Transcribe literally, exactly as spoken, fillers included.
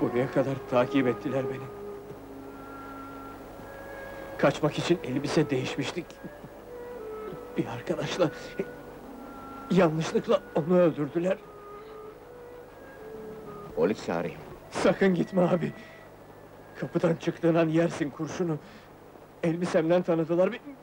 Buraya kadar takip ettiler beni. Kaçmak için elbise değişmiştik. Bir arkadaşla... yanlışlıkla onu öldürdüler. Polis çağırayım. Sakın gitme abi! Kapıdan çıktığın an yersin kurşunu. Elbisemden tanıdılar,